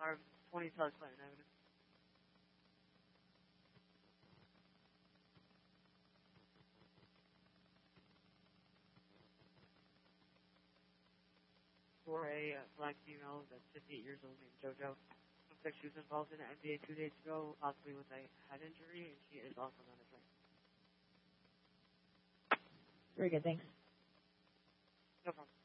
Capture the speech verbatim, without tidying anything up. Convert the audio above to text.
Or twenty South Clinton Avenue. For a uh, black female that's fifty-eight years old named JoJo. Looks like she was involved in an N B A two days ago, possibly with a head injury, and she is also not a train. Very good, thanks. No problem.